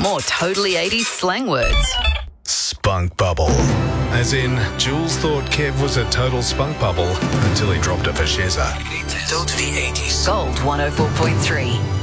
More totally 80s slang words. Spunk bubble. As in, Jules thought Kev was a total spunk bubble until he dropped it for Shezza. Totally 80s. Gold 104.3.